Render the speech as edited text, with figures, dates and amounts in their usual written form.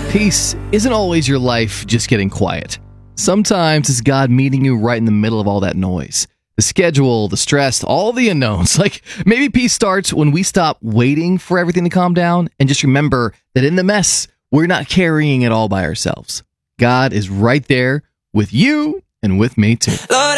Peace isn't always your life just getting quiet. Sometimes it's God meeting you right in the middle of all that noise. The schedule, the stress, all the unknowns. Like, maybe peace starts when we stop waiting for everything to calm down and just remember that in the mess, we're not carrying it all by ourselves. God is right there with you and with me too. Lord,